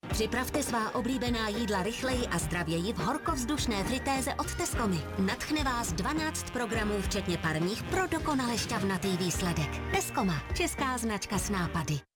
Připravte svá oblíbená jídla rychleji a zdravěji v horkovzdušné fritéze od Tescomy. Nadchne vás 12 programů, včetně parních, pro dokonale šťavnatý výsledek. Tescoma, česká značka s nápady.